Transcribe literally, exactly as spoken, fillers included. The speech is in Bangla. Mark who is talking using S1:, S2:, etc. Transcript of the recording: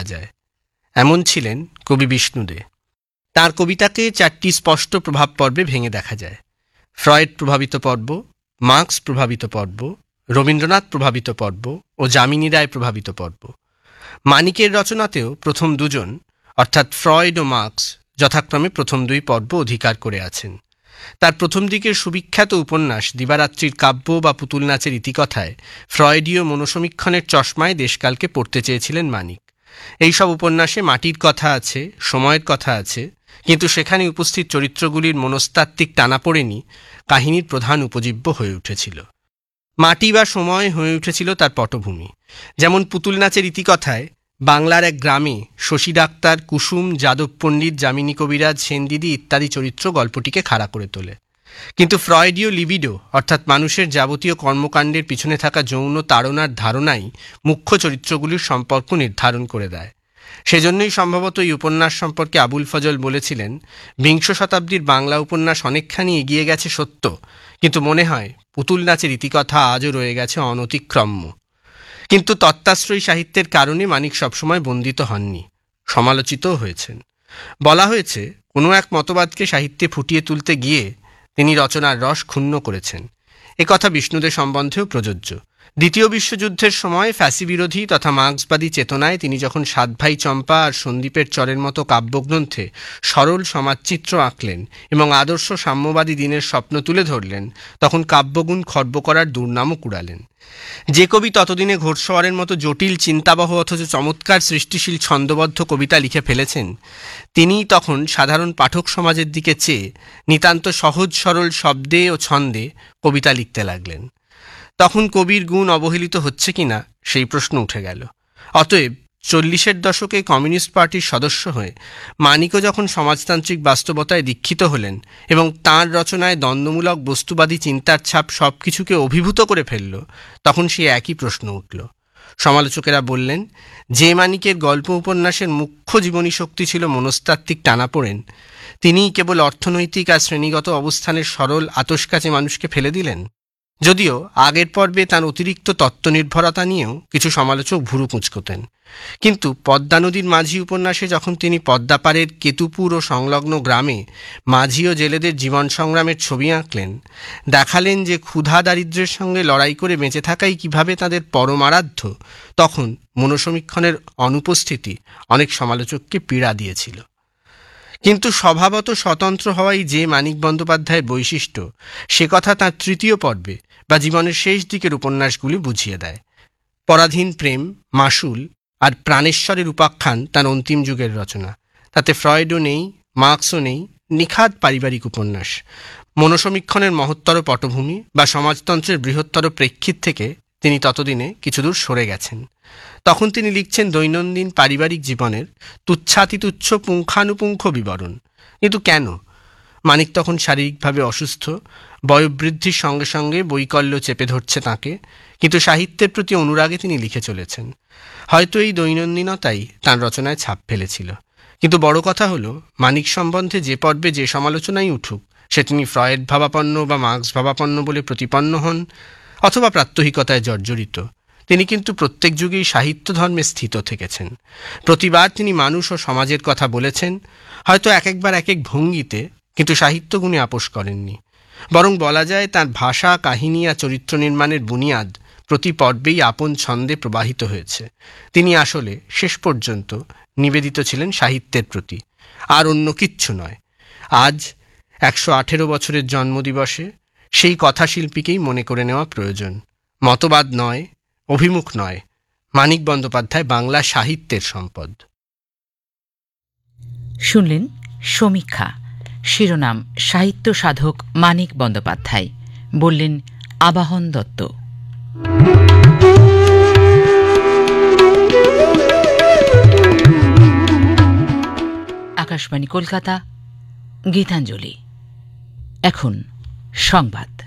S1: বলা যায়। এমন ছিলেন কবি বিষ্ণু দে। তাঁর কবিতাকে চারটি স্পষ্ট প্রভাব পর্বে ভেঙে দেখা যায়। ফ্রয়েড প্রভাবিত পর্ব, মার্কস প্রভাবিত পর্ব, রবীন্দ্রনাথ প্রভাবিত পর্ব ও যামিনী রায় প্রভাবিত পর্ব। মানিকের রচনাতেও প্রথম দুজন অর্থাৎ ফ্রয়েড ও মার্কস যথাক্রমে প্রথম দুই পর্ব অধিকার করে আছেন। তার প্রথম দিকের সুবিখ্যাত উপন্যাস দিবারাত্রির কাব্য বা পুতুল নাচের ইতিকথায় ফ্রয়েডীয় মনোসমীক্ষণের চশমায় দেশকালকে পড়তে চেয়েছিলেন মানিক। এইসব উপন্যাসে মাটির কথা আছে, সময়ের কথা আছে, কিন্তু সেখানে উপস্থিত চরিত্রগুলির মনস্তাত্ত্বিক টানাপোড়েনই কাহিনীর প্রধান উপজীব্য হয়ে উঠেছিল। মাটি বা সময় হয়ে উঠেছিল তার পটভূমি। যেমন পুতুল নাচের ইতিকথায় বাংলার এক গ্রামে শশী ডাক্তার, কুসুম, যাদব পণ্ডিত, যামিনী কবিরাজ, সেনদিদি ইত্যাদি চরিত্র গল্পটিকে খাড়া করে তোলে। কিন্তু ফ্রয়েডীয় লিবিডো অর্থাৎ মানুষের যাবতীয় কর্মকাণ্ডের পিছনে থাকা যৌন তাড়নার ধারণাই মুখ্য চরিত্রগুলির সম্পর্ক নির্ধারণ করে দেয়। সেজন্যই সম্ভবত এই উপন্যাস সম্পর্কে আবুল ফজল বলেছিলেন, বিংশ শতাব্দীর বাংলা উপন্যাস অনেকখানি এগিয়ে গেছে সত্য, কিন্তু মনে হয় পুতুল নাচের ইতিকথা আজও রয়ে গেছে অনতিক্রম্য। কিন্তু তত্ত্বাশ্রয়ী সাহিত্যের কারণে মানিক সবসময় বন্দিত হননি, সমালোচিতও হয়েছেন। বলা হয়েছে কোনো এক মতবাদকে সাহিত্যে ফুটিয়ে তুলতে গিয়ে তিনি রচনার রস ক্ষুণ্ণ করেছেন। একথা বিষ্ণুদে সম্বন্ধেও প্রযোজ্য। দ্বিতীয় বিশ্বযুদ্ধের সময় ফ্যাসিবিরোধী তথা মার্ক্সবাদী চেতনায় তিনি যখন সাতভাই চম্পা আর সন্দীপের চরের মতো কাব্যগ্রন্থে সরল সমাজচিত্র আঁকলেন এবং আদর্শ সাম্যবাদী দিনের স্বপ্ন তুলে ধরলেন, তখন কাব্যগুণ খর্ব করার দুর্নামও কুড়ালেন। যে কবি ততদিনে ঘোড়সওয়ারের মতো জটিল চিন্তাবহ অথচ চমৎকার সৃষ্টিশীল ছন্দবদ্ধ কবিতা লিখে ফেলেছেন, তিনিই তখন সাধারণ পাঠক সমাজের দিকে চেয়ে নিতান্ত সহজ সরল শব্দে ও ছন্দে কবিতা লিখতে লাগলেন। তখন কবির গুণ অবহেলিত হচ্ছে কিনা সেই প্রশ্ন উঠে গেল। অতএব চল্লিশের দশকে কমিউনিস্ট পার্টির সদস্য হয়ে মানিকও যখন সমাজতান্ত্রিক বাস্তবতায় দীক্ষিত হলেন এবং তাঁর রচনায় দ্বন্দ্বমূলক বস্তুবাদী চিন্তার ছাপ সব কিছুকে অভিভূত করে ফেলল, তখন সে একই প্রশ্ন উঠল। সমালোচকেরা বললেন, যে মানিকের গল্প উপন্যাসের মুখ্য জীবনী শক্তি ছিল মনস্তাত্ত্বিক টানাপোড়েন, তিনিই কেবল অর্থনৈতিক আর শ্রেণীগত অবস্থানের সরল আতশকাচে মানুষকে ফেলে দিলেন। যদিও আগের পর্বে তার অতিরিক্ত তত্ত্বনির্ভরতা নিয়েও কিছু সমালোচক ভুরু কুঁচকোতেন, কিন্তু পদ্মা নদীর মাঝি উপন্যাসে যখন তিনি পদ্মাপাড়ের কেতুপুর ও সংলগ্ন গ্রামে মাঝি ও জেলেদের জীবন সংগ্রামের ছবি আঁকলেন, দেখালেন যে ক্ষুধা দারিদ্র্যের সঙ্গে লড়াই করে বেঁচে থাকাই কিভাবে তাদের পরমারাধ্য, তখন মনোসমীক্ষণের অনুপস্থিতি অনেক সমালোচককে পীড়া দিয়েছিল। কিন্তু স্বভাবত স্বতন্ত্র হওয়াই যে মানিক বন্দ্যোপাধ্যায়ের বৈশিষ্ট্য, সে কথা তাঁর তৃতীয় পর্বে বা জীবনের শেষ দিকের উপন্যাসগুলি বুঝিয়ে দেয়। পরাধীন প্রেম, মাসুল আর প্রাণেশ্বরের উপাখ্যান তাঁর অন্তিম যুগের রচনা। তাতে ফ্রয়েডও নেই, মার্কসও নেই, নিখাদ পারিবারিক উপন্যাস। মনোসমীক্ষণের মহত্তর পটভূমি বা সমাজতন্ত্রের বৃহত্তর প্রেক্ষিত থেকে তিনি ততদিনে কিছুদূর সরে গেছেন। তখন তিনি লিখছেন দৈনন্দিন পারিবারিক জীবনের তুচ্ছাতিতুচ্ছ পুঙ্খানুপুঙ্খ বিবরণ। কিন্তু কেন? মানিক তখন শারীরিকভাবে অসুস্থ, বয়োবৃদ্ধির সঙ্গে সঙ্গে বৈকল্য চেপে ধরছে তাঁকে, কিন্তু সাহিত্যের প্রতি অনুরাগে তিনি লিখে চলেছেন। হয়তো এই দৈনন্দিনতাই তাঁর রচনায় ছাপ ফেলেছিল। কিন্তু বড় কথা হলো, মানিক সম্বন্ধে যে পর্বে যে সমালোচনাই উঠুক, সে তিনি ফ্রয়েড ভাবাপন্ন বা মার্কস ভাবাপন্ন বলে প্রতিপন্ন হন অথবা প্রাত্যহিকতায় জর্জরিত, তিনি কিন্তু প্রত্যেক যুগেই সাহিত্য ধর্মে স্থিত থেকেছেন। প্রতিবার তিনি মানুষ ও সমাজের কথা বলেছেন, হয়তো এক একবার এক এক ভঙ্গিতে, কিন্তু সাহিত্যগুণে আপোষ করেননি। বরং বলা যায় তাঁর ভাষা, কাহিনী আর চরিত্র নির্মাণের বুনিয়াদ প্রতি পর্বেই আপন ছন্দে প্রবাহিত হয়েছে। তিনি আসলে শেষ পর্যন্ত নিবেদিত ছিলেন সাহিত্যের প্রতি, আর অন্য কিচ্ছু নয়। আজ একশো আঠেরো বছরের জন্মদিবসে সেই কথাশিল্পীকেই মনে করে নেওয়া প্রয়োজন। মতবাদ নয়, অভিমুখ নয়, মানিক বন্দ্যোপাধ্যায় বাংলা সাহিত্যের সম্পদ।
S2: শুনলেন সমীক্ষা, শিরোনাম সাহিত্য সাধক মানিক বন্দ্যোপাধ্যায়, বললেন আবাহন দত্ত। আকাশবাণী কলকাতা, গীতাঞ্জলি। এখন সংবাদ।